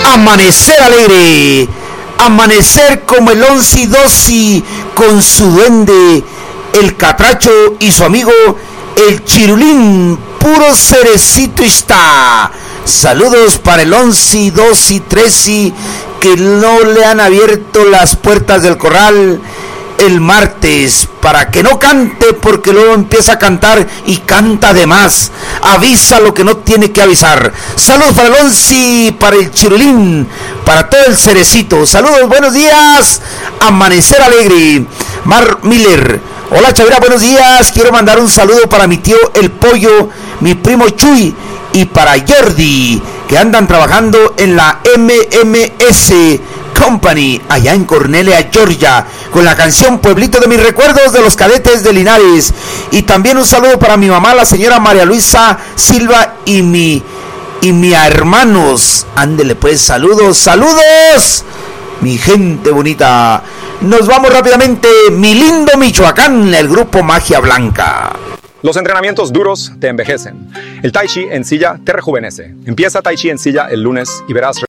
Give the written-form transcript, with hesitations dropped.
Amanecer alegre, amanecer como el 11 y 12 con su duende, el catracho y su amigo, el chirulín, puro cerecito está. Saludos para el 11 y 12 y 13 que no le han abierto las puertas del corral el martes, para que no cante, porque luego empieza a cantar y canta de más. Avisa lo que no tiene que avisar. Saludos para el 11, para el chirulín, para todo el cerecito. Saludos, buenos días. Amanecer alegre. Mar Miller. Hola Chavira, buenos días. Quiero mandar un saludo para mi tío El Pollo, mi primo Chuy y para Jordi, que andan trabajando en la MMS Company, allá en Cornelia, Georgia, con la canción Pueblito de mis recuerdos de los Cadetes de Linares. Y también un saludo para mi mamá, la señora María Luisa Silva, y mi hermanos. Ándele pues, saludos, mi gente bonita. Nos vamos rápidamente, mi lindo Michoacán, el grupo Magia Blanca. Los entrenamientos duros te envejecen. El Tai Chi en silla te rejuvenece. Empieza Tai Chi en silla el lunes y verás